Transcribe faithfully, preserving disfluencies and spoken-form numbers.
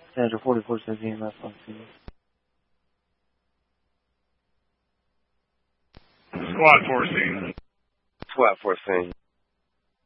Senator forty-four seventeen, last on scene. Squad four scene. Squad four scene.